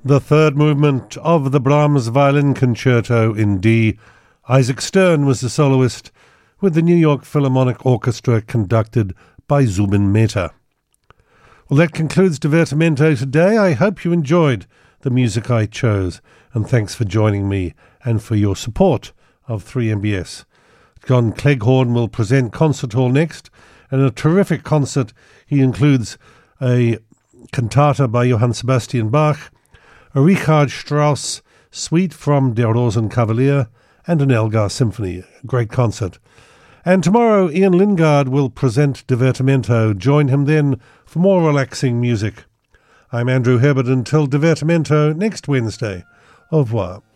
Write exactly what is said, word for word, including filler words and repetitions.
The third movement of the Brahms Violin Concerto in D. Isaac Stern was the soloist, with the New York Philharmonic Orchestra conducted by Zubin Mehta. Well, that concludes Divertimento today. I hope you enjoyed the music I chose, and thanks for joining me and for your support of three M B S. John Cleghorn will present Concert Hall next, and a terrific concert. He includes a cantata by Johann Sebastian Bach, a Richard Strauss suite from Der Rosenkavalier, and an Elgar symphony. A great concert. And tomorrow Ian Lingard will present Divertimento. Join him then for more relaxing music. I'm Andrew Herbert until Divertimento next Wednesday. Au revoir.